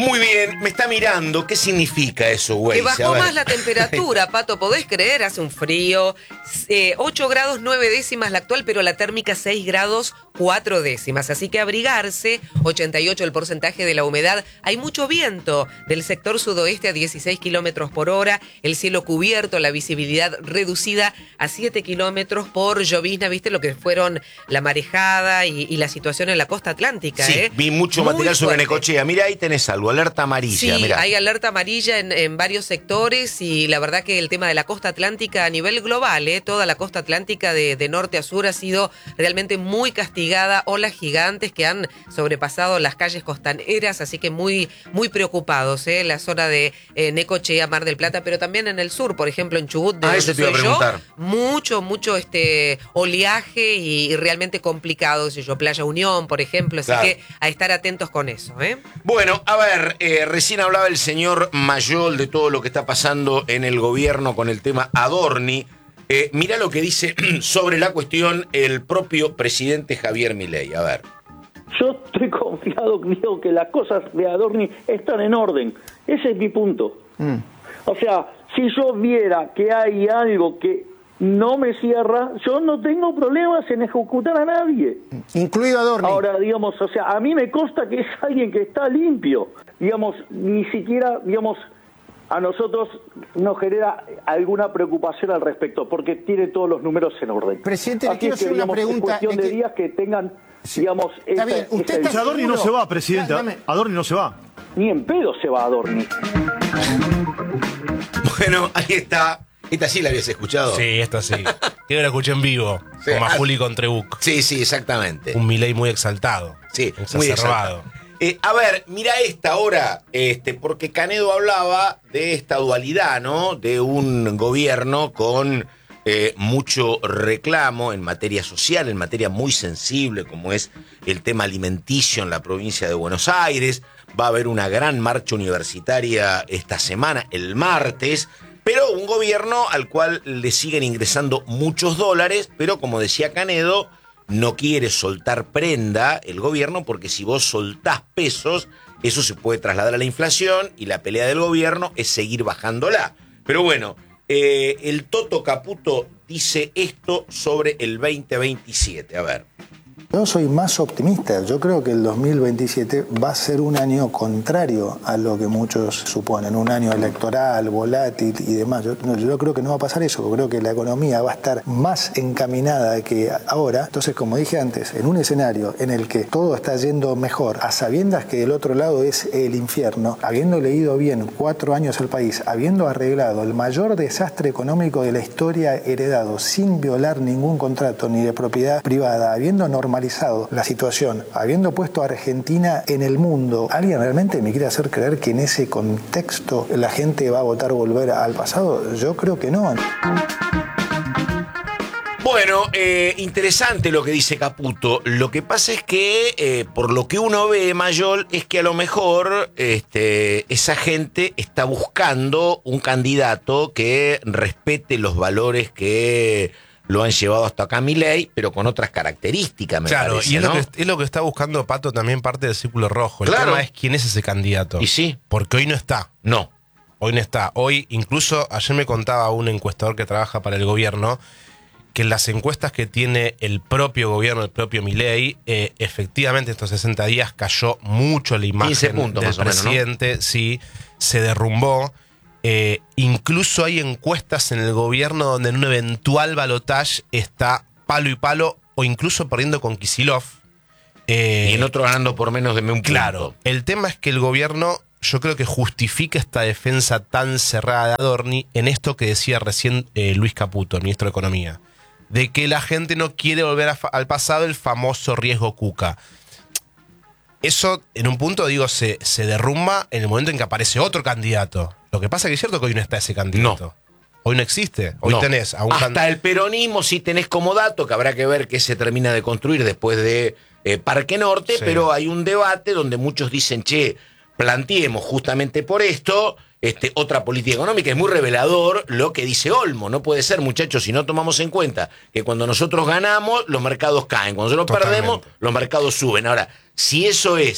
Muy bien, me está mirando. ¿Qué significa eso, güey? Que bajó más la temperatura, Pato, ¿podés creer? Hace un frío. 8 grados 9 décimas la actual, pero la térmica 6 grados 4 décimas. Así que abrigarse, 88 el porcentaje de la humedad. Hay mucho viento del sector sudoeste a 16 kilómetros por hora. El cielo cubierto, la visibilidad reducida a 7 kilómetros por llovizna. ¿Viste lo que fueron la marejada y la situación en la costa atlántica? Sí, vi mucho material sobre Necochea. Mira, ahí tenés algo, alerta amarilla. Sí, mirá. hay alerta amarilla en varios sectores y la verdad que el tema de la costa atlántica a nivel global, toda la costa atlántica de norte a sur ha sido realmente muy castigada, olas gigantes que han sobrepasado las calles costaneras, así que muy, muy preocupados, la zona de Necochea, Mar del Plata, pero también en el sur, por ejemplo en Chubut, de eso te iba a preguntar. mucho oleaje y realmente complicado, Playa Unión, por ejemplo, así Claro. que a estar atentos con eso, Bueno, a ver, recién hablaba el señor Mayol de todo lo que está pasando en el gobierno con el tema Adorni. Mirá lo que dice sobre la cuestión el propio presidente Javier Milei. A ver. Yo estoy confiado, digo, que las cosas de Adorni están en orden. Ese es mi punto. O sea, si yo viera que hay algo que no me cierra, yo no tengo problemas en ejecutar a nadie. Incluido Adorni. Ahora, digamos, o sea, a mí me consta que es alguien que está limpio. Digamos, ni siquiera, digamos, a nosotros nos genera alguna preocupación al respecto, porque tiene todos los números en orden. Presidente, le Así quiero es que, hacer una digamos, pregunta. es cuestión de días que tengan, digamos, Está bien, usted está Adorni no se va, presidente. Adorni no se va. Ni en pedo se va a Adorni. Bueno, ahí está. ¿Esta sí la habías escuchado? Sí, esta sí. Yo la escuché en vivo, Sí. con Majuli Contrebuc. Sí, sí, exactamente. Un Milei muy exaltado. Sí, muy exacerbado. exaltado. A ver, mira esta ahora, porque Canedo hablaba de esta dualidad, ¿no? De un gobierno con mucho reclamo en materia social, en materia muy sensible, como es el tema alimenticio en la provincia de Buenos Aires. Va a haber una gran marcha universitaria esta semana, el martes, pero un gobierno al cual le siguen ingresando muchos dólares, pero como decía Canedo, no quiere soltar prenda el gobierno, porque si vos soltás pesos, eso se puede trasladar a la inflación y la pelea del gobierno es seguir bajándola. Pero bueno, el Toto Caputo dice esto sobre el 2027. A ver. Yo soy más optimista. Yo creo que el 2027 va a ser un año contrario a lo que muchos suponen. Un año electoral, volátil y demás. Yo creo que no va a pasar eso. Yo creo que la economía va a estar más encaminada que ahora. Entonces, como dije antes, en un escenario en el que todo está yendo mejor, a sabiendas que del otro lado es el infierno, habiendo leído bien 4 años el país, habiendo arreglado el mayor desastre económico de la historia heredado, sin violar ningún contrato ni de propiedad privada, habiendo normalizado la situación, habiendo puesto a Argentina en el mundo, ¿alguien realmente me quiere hacer creer que en ese contexto la gente va a votar volver al pasado? Yo creo que no. Bueno, interesante lo que dice Caputo. Lo que pasa es que, por lo que uno ve, Mayol, es que a lo mejor esa gente está buscando un candidato que respete los valores que lo han llevado hasta acá Milei, pero con otras características, me claro, parece, y es, ¿no? es lo que está buscando Pato también parte del Círculo Rojo. El Claro. tema es quién es ese candidato. Y sí. Porque hoy no está. No. Hoy no está. Hoy, incluso, ayer me contaba un encuestador que trabaja para el gobierno que en las encuestas que tiene el propio gobierno, el propio Milei, efectivamente estos 60 días cayó mucho la imagen 15 puntos del más o menos, ¿no? presidente, sí, se derrumbó. Incluso hay encuestas en el gobierno donde en un eventual balotaje está palo y palo o incluso perdiendo con Kicillof. Y en otro ganando por menos de un punto. Claro, el tema es que el gobierno, yo creo que justifica esta defensa tan cerrada de Adorni en esto que decía recién Luis Caputo, el ministro de Economía, de que la gente no quiere volver al pasado, el famoso riesgo Cuca. Eso, en un punto, digo, se derrumba en el momento en que aparece otro candidato. Lo que pasa es que es cierto que hoy no está ese candidato. No. Hoy no existe. Hoy No. tenés a un Hasta el peronismo sí tenés como dato, que habrá que ver qué se termina de construir después de Parque Norte, Sí. pero hay un debate donde muchos dicen, che, planteemos justamente por esto otra política económica. Es muy revelador lo que dice Olmo. No puede ser, muchachos, si no tomamos en cuenta que cuando nosotros ganamos, los mercados caen. Cuando nosotros Totalmente. perdemos, los mercados suben. Ahora, si eso es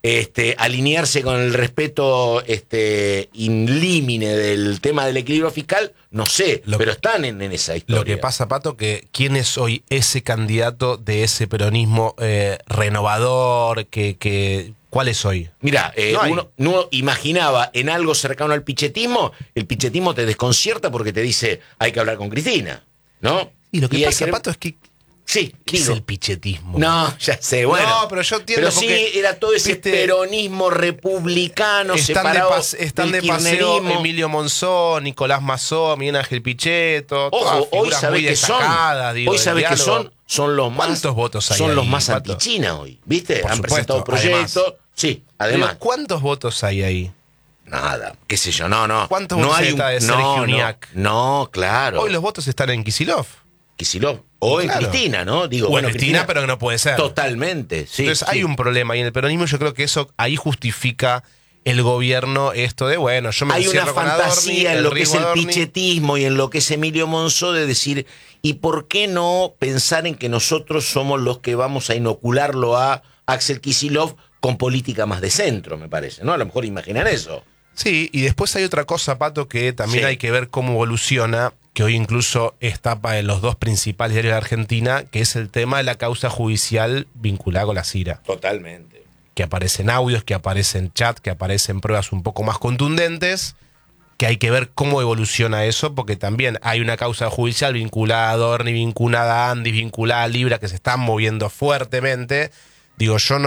alinearse con el respeto in limine del tema del equilibrio fiscal, no sé, pero están en esa historia. Lo que pasa, Pato, que ¿quién es hoy ese candidato de ese peronismo renovador? ¿Cuál es hoy? Mirá, uno imaginaba en algo cercano al pichetismo, el pichetismo te desconcierta porque te dice hay que hablar con Cristina, ¿no? Y lo que pasa, Pato, es que sí, ¿qué es el pichetismo? No, ya sé, bueno. No, pero yo entiendo. Pero sí, era todo ese peronismo republicano están de paseo Emilio Monzón, Nicolás Mazó, Miguel Ángel Pichetto. Ojo, hoy sabés que son los más. ¿Cuántos votos hay? Son los ahí, más Pato? anti-China hoy, ¿viste? Por Han supuesto, presentado proyectos. además. Sí, además. Pero ¿cuántos votos hay ahí? Nada, qué sé yo, no. ¿Cuántos votos hay de Sergio Uñac? No, claro. Hoy los votos están en Kicillof. O en Cristina, ¿no? Digo, bueno, Cristina, pero que no puede ser. Totalmente, sí. Entonces hay un problema y en el peronismo yo creo que eso ahí justifica el gobierno esto de, bueno, yo me hay una fantasía en lo que es el Adorni. pichetismo y en lo que es Emilio Monzó de decir, ¿y por qué no pensar en que nosotros somos los que vamos a inocularlo a Axel Kicillof con política más de centro, me parece, ¿no? A lo mejor imaginan eso. Sí, y después hay otra cosa, Pato, que también hay que ver cómo evoluciona, que hoy incluso está en los dos principales diarios de Argentina, que es el tema de la causa judicial vinculada con la CIRA. Totalmente. Que aparecen audios, que aparecen chat, que aparecen pruebas un poco más contundentes, que hay que ver cómo evoluciona eso, porque también hay una causa judicial vinculada a Adorni, vinculada a Andis, vinculada a Libra, que se están moviendo fuertemente. Digo, yo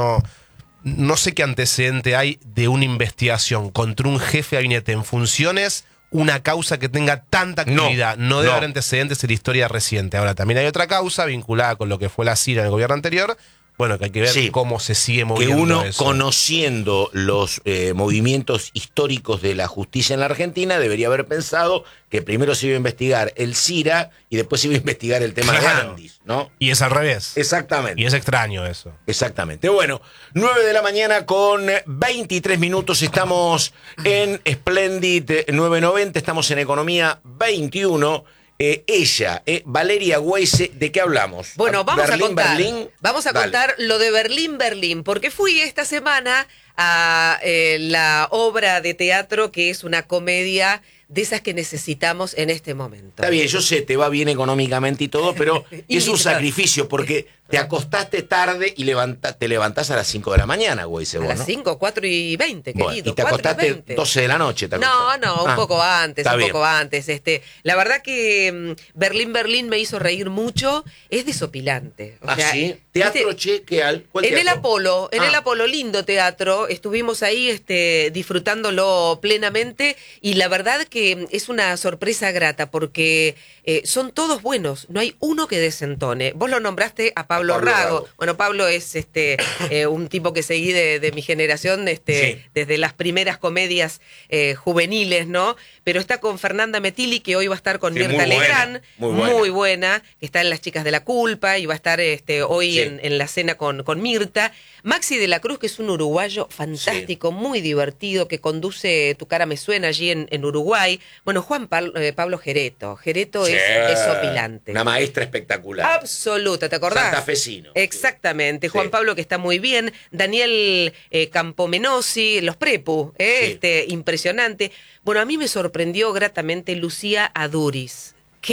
no sé qué antecedente hay de una investigación contra un jefe de gabinete en funciones, una causa que tenga tanta actividad. No debe haber antecedentes en la historia reciente. Ahora, también hay otra causa vinculada con lo que fue la CIRA en el gobierno anterior. Bueno, que hay que ver cómo se sigue moviendo que uno, eso. Conociendo los movimientos históricos de la justicia en la Argentina, debería haber pensado que primero se iba a investigar el CIRA y después se iba a investigar el tema de Andis, ¿no? Y es al revés. Exactamente. Y es extraño eso. Exactamente. Bueno, 9 de la mañana con 23 minutos. Estamos en Splendid 990, estamos en Economía 21. Ella, Valeria Weise, ¿de qué hablamos? Bueno, vamos a contar. Berlín. Vamos a contar lo de Berlín, porque fui esta semana a la obra de teatro que es una comedia de esas que necesitamos en este momento. Está bien, yo sé, te va bien económicamente y todo, pero es un sacrificio porque te acostaste tarde y te levantás a las 5 de la mañana, güey. A las 5, 4 y 20, querido. Bueno, y te acostaste 12 de la noche. No, un poco antes, bien. poco antes. La verdad que Berlín me hizo reír mucho, es desopilante. O sea, ¿sí? ¿Teatro Chequeal? ¿Cuál en teatro? el Apolo, lindo teatro, estuvimos ahí disfrutándolo plenamente y la verdad que es una sorpresa grata porque son todos buenos, no hay uno que desentone. Vos lo nombraste a Pablo Rago. Bueno, Pablo es un tipo que seguí de mi generación desde las primeras comedias juveniles, ¿no? Pero está con Fernanda Metilli, que hoy va a estar con Mirta Legrand, muy buena, que está en Las Chicas de la Culpa y va a estar hoy en la cena con Mirta. Maxi de la Cruz, que es un uruguayo fantástico, muy divertido, que conduce Tu cara me suena allí en Uruguay. Bueno, Pablo Gereto. Gereto es desopilante. Una maestra espectacular. Absoluta, ¿te acordás? Santafesino. Exactamente. Juan Pablo, que está muy bien. Daniel Campomenosi, los Prepu, impresionante. Bueno, a mí me sorprendió gratamente Lucía Adúriz.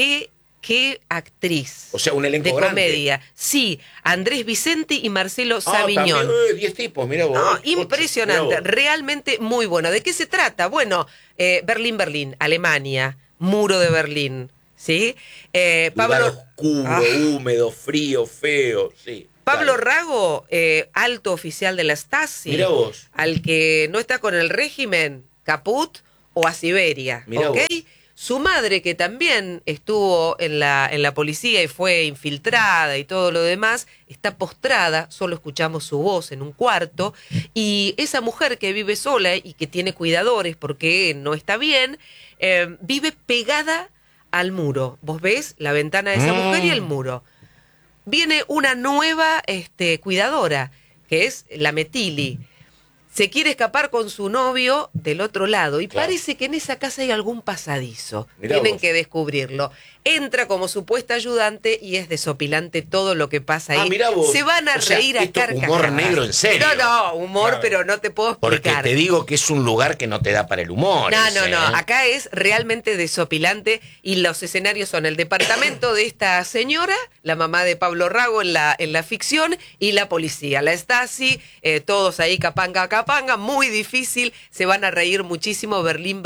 ¿Qué actriz? O sea, un elenco de grande. Comedia. Sí, Andrés Vicente y Marcelo Sabiñón. 10 tipos, mira vos. No, impresionante, realmente muy bueno. ¿De qué se trata? Bueno, Berlín, Alemania, Muro de Berlín, ¿sí? Pablo oscuro, húmedo, frío, feo, sí. Pablo Rago, alto oficial de la Stasi. Mira vos. Al que no está con el régimen, caput o a Siberia, mirá ¿ok? Vos. Su madre, que también estuvo en la policía y fue infiltrada y todo lo demás, está postrada, solo escuchamos su voz en un cuarto, y esa mujer que vive sola y que tiene cuidadores porque no está bien, vive pegada al muro. Vos ves la ventana de esa mujer y el muro. Viene una nueva cuidadora, que es la Metilli. se quiere escapar con su novio del otro lado y Claro. parece que en esa casa hay algún pasadizo. Mirá Tienen vos. que descubrirlo. Entra como supuesta ayudante y es desopilante todo lo que pasa ahí. Mirá vos. Se van a O sea, reír a esto, carcajadas. humor negro en serio. No, humor, Claro. pero no te puedo Porque explicar. te digo que es un lugar que no te da para el humor. No, ese, no, no. ¿eh? Acá es realmente desopilante y los escenarios son el departamento de esta señora, la mamá de Pablo Rago en la ficción, y la policía, la Stasi, todos ahí capanga, muy difícil, se van a reír muchísimo, Berlín,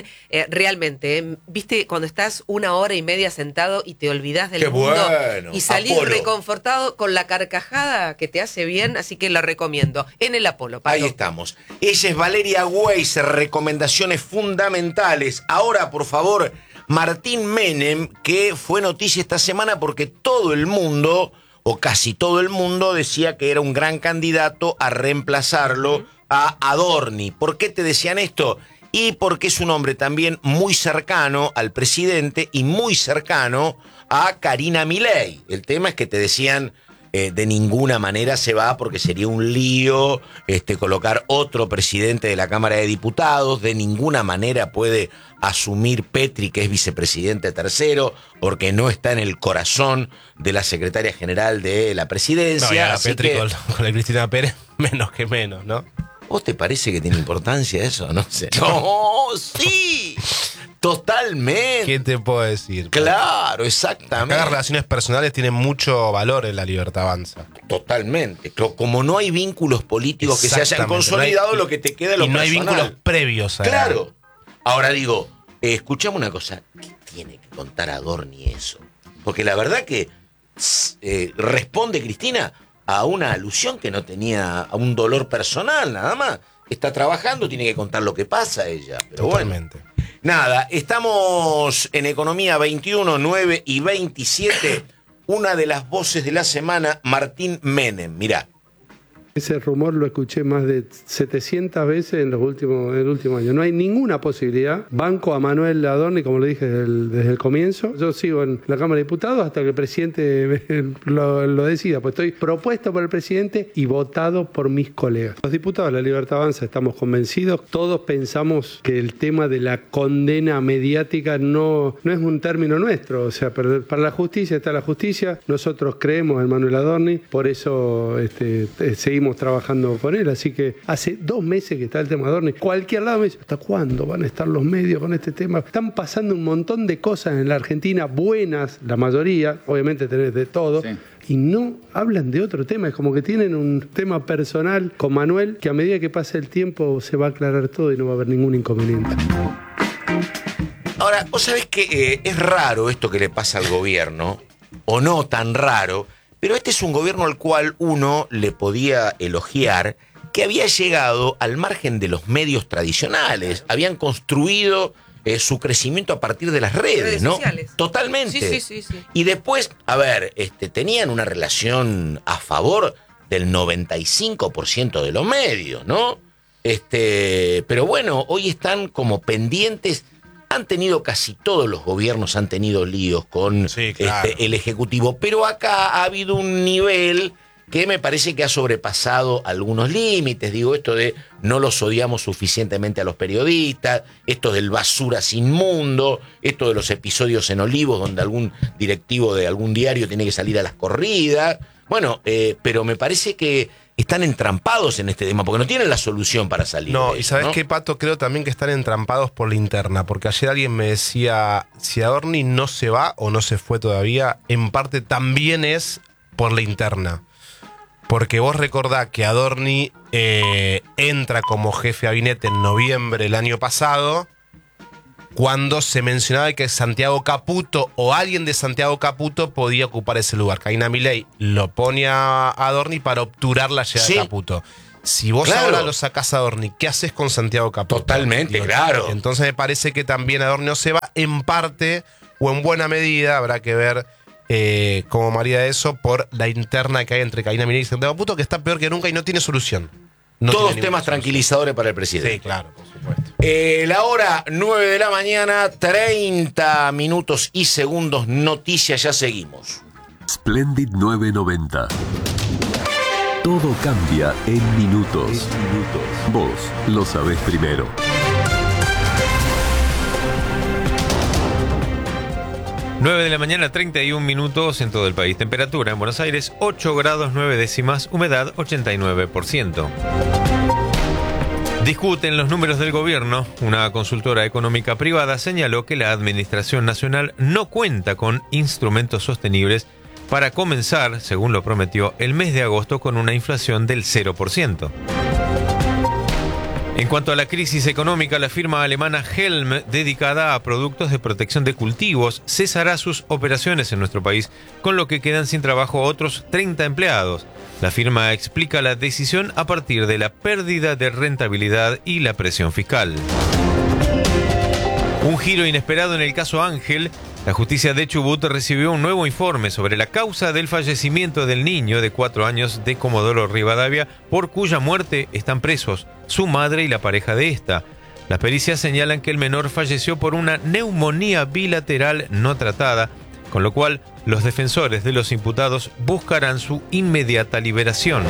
realmente, viste, cuando estás 1 hora y media sentado y te olvidás del Qué mundo bueno, y salís Apolo. reconfortado con la carcajada que te hace bien, así que la recomiendo, en el Apolo, Pato. Ahí estamos. Ella es Valeria Weiss, recomendaciones fundamentales. Ahora, por favor, Martín Menem, que fue noticia esta semana porque todo el mundo, o casi todo el mundo, decía que era un gran candidato a reemplazarlo a Adorni. ¿Por qué te decían esto? Y porque es un hombre también muy cercano al presidente y muy cercano a Karina Milei. El tema es que te decían... de ninguna manera se va porque sería un lío colocar otro presidente de la Cámara de Diputados, de ninguna manera puede asumir Petri, que es vicepresidente tercero, porque no está en el corazón de la secretaria general de la presidencia. No, y a la así Petri que, con la Cristina Pérez, menos que menos, ¿no? ¿vos te parece que tiene importancia eso? No sé. ¡No, sí! Totalmente. ¿Qué te puedo decir? Claro, exactamente. Acá las relaciones personales tienen mucho valor en la Libertad Avanza. Totalmente. Como no hay vínculos políticos que se hayan Exactamente, consolidado, no hay- lo que te queda es lo y no hay personal. vínculos previos a Claro. Ahora digo, escuchame una cosa. ¿Qué tiene que contar Adorni eso? Porque la verdad que responde Cristina a una alusión que no tenía, a un dolor personal, nada más. Está trabajando, tiene que contar lo que pasa ella. Pero Totalmente. bueno. Nada, estamos en Economía 21, 9 y 27. Una de las voces de la semana, Martín Menem. Mirá. Ese rumor lo escuché más de 700 veces en el último año. No hay ninguna posibilidad. Banco a Manuel Adorni, como le dije desde el comienzo. Yo sigo en la Cámara de Diputados hasta que el presidente lo decida. Pues estoy propuesto por el presidente y votado por mis colegas. Los diputados de la Libertad Avanza estamos convencidos. Todos pensamos que el tema de la condena mediática no es un término nuestro. O sea, para la justicia está la justicia. Nosotros creemos en Manuel Adorni. Por eso seguimos trabajando con él, así que hace 2 meses que está el tema de Adorni. Cualquier lado me dice, ¿hasta cuándo van a estar los medios con este tema? Están pasando un montón de cosas en la Argentina, buenas, la mayoría, obviamente tenés de todo, Sí. y no hablan de otro tema, es como que tienen un tema personal con Manuel, que a medida que pase el tiempo se va a aclarar todo y no va a haber ningún inconveniente. Ahora, vos sabés que es raro esto que le pasa al gobierno, o no tan raro, pero este es un gobierno al cual uno le podía elogiar que había llegado al margen de los medios tradicionales, habían construido su crecimiento a partir de las redes, ¿no? sociales. Totalmente. Sí. Y después, a ver, tenían una relación a favor del 95% de los medios, ¿no? Pero bueno, hoy están como pendientes. Han tenido casi todos los gobiernos, han tenido líos con Sí, claro. el Ejecutivo, pero acá ha habido un nivel que me parece que ha sobrepasado algunos límites. Digo, esto de no los odiamos suficientemente a los periodistas, esto del basura sin mundo, esto de los episodios en Olivos donde algún directivo de algún diario tiene que salir a las corridas. Bueno, pero me parece que están entrampados en este tema, porque no tienen la solución para salir. No, de y eso, ¿sabes ¿no? qué, Pato? Creo también que están entrampados por la interna, porque ayer alguien me decía, si Adorni no se va o no se fue todavía, en parte también es por la interna. Porque vos recordás que Adorni entra como jefe de gabinete en noviembre del año pasado, cuando se mencionaba que Santiago Caputo o alguien de Santiago Caputo podía ocupar ese lugar. Karina Milei lo pone a Adorni para obturar la llegada Sí. de Caputo. Si vos Claro. ahora lo sacás a Adorni, ¿qué haces con Santiago Caputo? Totalmente, claro. Entonces me parece que también Adorni no se va en parte o en buena medida, habrá que ver cómo maría eso por la interna que hay entre Karina Milei y Santiago Caputo, que está peor que nunca y no tiene solución. No Todos tiene temas ninguna tranquilizadores para el solución. presidente. Sí, claro, por supuesto. La hora 9 de la mañana, 30 minutos y segundos, noticias, ya seguimos. Splendid 990. Todo cambia en minutos. Vos lo sabés primero. Nueve de la mañana, 31 minutos en todo el país. Temperatura en Buenos Aires, 8 grados 9 décimas, humedad 89%. Discuten los números del gobierno. Una consultora económica privada señaló que la Administración Nacional no cuenta con instrumentos sostenibles para comenzar, según lo prometió, el mes de agosto con una inflación del 0%. En cuanto a la crisis económica, la firma alemana Helm, dedicada a productos de protección de cultivos, cesará sus operaciones en nuestro país, con lo que quedan sin trabajo otros 30 empleados. La firma explica la decisión a partir de la pérdida de rentabilidad y la presión fiscal. Un giro inesperado en el caso Ángel. La justicia de Chubut recibió un nuevo informe sobre la causa del fallecimiento del niño de 4 años de Comodoro Rivadavia, por cuya muerte están presos su madre y la pareja de esta. Las pericias señalan que el menor falleció por una neumonía bilateral no tratada, con lo cual los defensores de los imputados buscarán su inmediata liberación.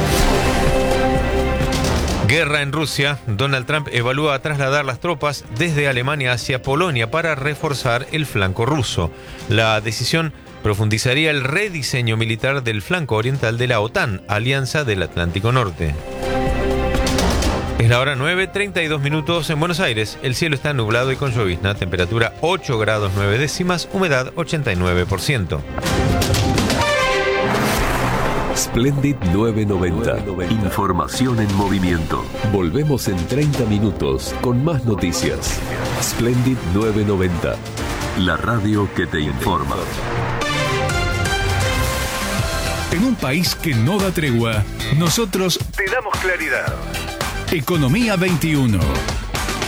Guerra en Rusia. Donald Trump evalúa trasladar las tropas desde Alemania hacia Polonia para reforzar el flanco ruso. La decisión profundizaría el rediseño militar del flanco oriental de la OTAN, Alianza del Atlántico Norte. Es la hora 9:32 minutos en Buenos Aires. El cielo está nublado y con llovizna. Temperatura 8 grados 9 décimas, humedad 89%. Splendid 990. Información en movimiento. Volvemos en 30 minutos con más noticias. Splendid 990. La radio que te informa. En un país que no da tregua, nosotros te damos claridad. Economía 21.